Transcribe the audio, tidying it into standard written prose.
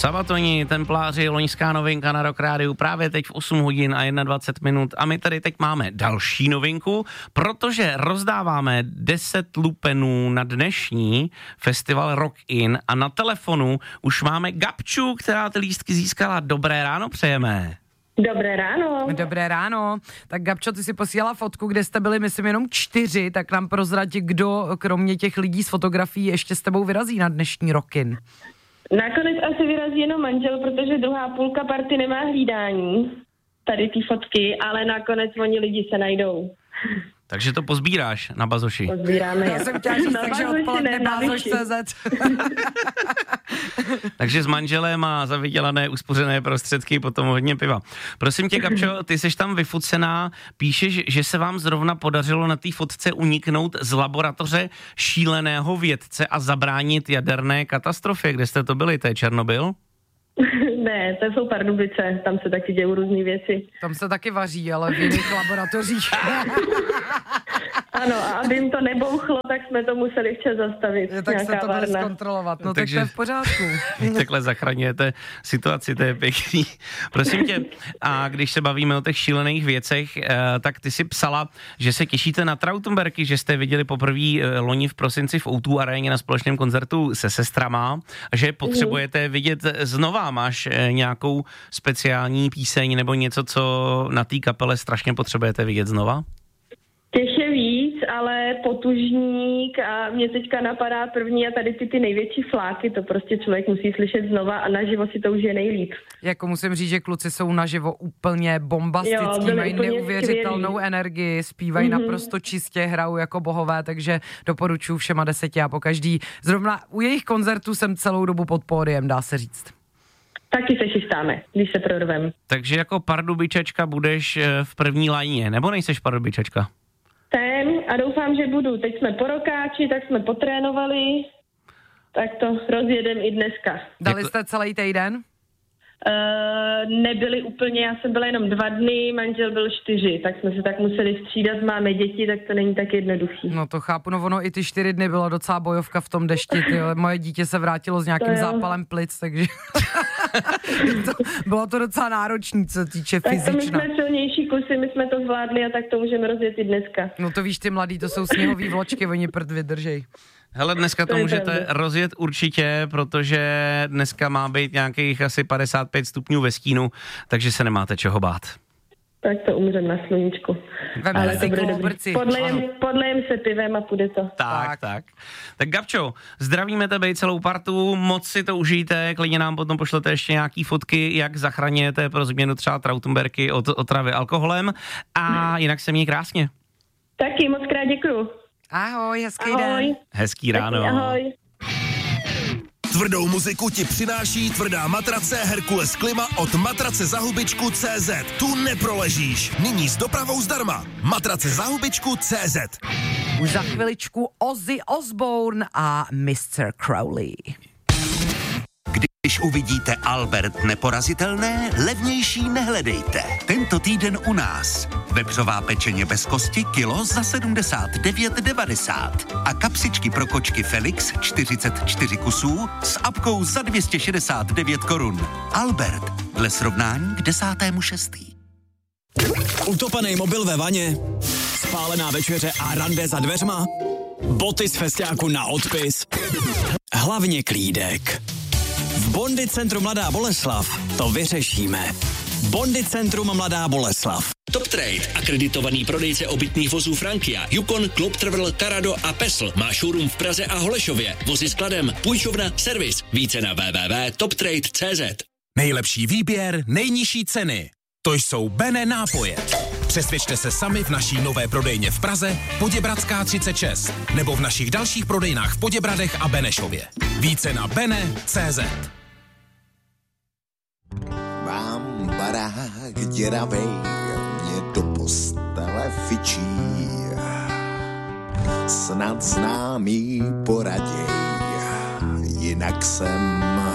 Sabatoni, templáři, loňská novinka na Rock Rádiu právě teď v 8 hodin a 21 minut a my tady teď máme další novinku, protože rozdáváme 10 lupenů na dnešní festival Rock In a na telefonu už máme Gabču, která ty lístky získala. Dobré ráno přejeme. Dobré ráno. Dobré ráno. Tak Gabčo, ty si posílala fotku, kde jste byli, myslím, jenom 4, tak nám prozrať, kdo kromě těch lidí z fotografií ještě s tebou vyrazí na dnešní Rock In. Nakonec asi vyrazí jenom manžel, protože druhá půlka party nemá hlídání. Tady ty fotky, ale nakonec oni lidi se najdou. Takže to pozbíráš na Bazoši. Pozbíráme je. Já jsem chtěla říct, takže odpoledne Bazoš.cz. Takže s manželem a za vydělané uspořené prostředky potom hodně piva. Prosím tě, Gabčo, ty seš tam vyfucená, píšeš, že se vám zrovna podařilo na té fotce uniknout z laboratoře šíleného vědce a zabránit jaderné katastrofě. Kde jste to byli? To je Černobyl? Ne, to jsou Pardubice, tam se taky dějou různý věci. Tam se taky vaří, ale v jiných laboratořích. Ano, a aby jim to nebouchlo, tak jsme to museli včas zastavit. Tak jste to byli zkontrolovat, no takže, tak to je v pořádku. Vy takhle zachraňujete situaci, to je pěkný. Prosím tě, a když se bavíme o těch šílených věcech, tak ty si psala, že se těšíte na Trautenbergy, že jste viděli poprvé loni v prosinci v O2 aréně na společném koncertu se sestrama, že je potřebujete vidět znova. Máš nějakou speciální píseň nebo něco, co na té kapele strašně potřebujete vidět znova? Těch je víc, ale Potužník a mě teďka napadá první a tady ty největší fláky, to prostě člověk musí slyšet znova a naživo si to už je nejlíp. Jako musím říct, že kluci jsou naživo úplně bombastický, mají neuvěřitelnou energii, zpívají naprosto čistě, hrajou jako bohové, takže doporučuji všema 10 a pokaždý. Zrovna u jejich koncertů jsem celou dobu pod pódiem, dá se říct. Taky se chystáme, když se prorvem. Takže jako Pardubičačka budeš v první lajně, nebo nejseš Pardubičačka? Jsem a doufám, že budu. Teď jsme po rokáči, tak jsme potrénovali, tak to rozjedem i dneska. Dali jste celý týden? Nebyli úplně, já jsem byla jenom 2 dny, manžel byl 4, tak jsme se tak museli střídat, máme děti, tak to není tak jednoduchý. No to chápu, no ono i ty 4 dny byla docela bojovka v tom dešti, moje dítě se vrátilo s nějakým zápalem plic, takže bylo to docela náročný, co týče fyzična. Tak to my jsme silnější kusy, my jsme to zvládli a tak to můžeme rozjet i dneska. No to víš, ty mladí, to jsou sněhový vločky, oni prd vydržej. Hele, dneska to můžete rozjet určitě, protože dneska má být nějakých asi 55 stupňů ve stínu, takže se nemáte čeho bát. Tak to umřem na sluníčku. Ale si kloubrci. Podlejem se pivem a půjde to. Tak. Tak Gabčo, zdravíme tebe i celou partu, moc si to užijte, klidně nám potom pošlete ještě nějaký fotky, jak zachraňujete pro změnu třeba Trautenbergy od otravy alkoholem a jinak se měj krásně. Taky moc krát děkuju. Ahoj, hezký den. Hezký ráno. Ahoj. Tvrdou muziku ti přináší tvrdá matrace Herkules Klima od matracezahubičku.cz. Tu neproležíš. Nyní s dopravou zdarma. Matracezahubičku.cz. Už za chviličku Ozzy Osbourne a Mr. Crowley. Když uvidíte Albert Neporazitelné, levnější nehledejte. Tento týden u nás. Vepřová pečeně bez kosti kilo za 79,90 a kapsičky pro kočky Felix 44 kusů s apkou za 269 korun. Albert, dle srovnání k 10.6. Utopaný mobil ve vaně, spálená večeře a rande za dveřma, boty z festiáku na odpis, hlavně klídek. V Bondi Centru Mladá Boleslav to vyřešíme. Bondi Centrum Mladá Boleslav. Top Trade, akreditovaný prodejce obytných vozů Frankia, Yukon, Club Travel, Carado a Pesl. Má showroom v Praze a Holešově. Vozy skladem, půjčovna, servis. Více na www.toptrade.cz. Nejlepší výběr, nejnižší ceny. To jsou Bene nápoje. Přesvědčte se sami v naší nové prodejně v Praze, Poděbradská 36, nebo v našich dalších prodejnách v Poděbradech a Benešově. Více na bene.cz. Mám barák děravej, mě do postele fičí. Snad známý poraděj, jinak jsem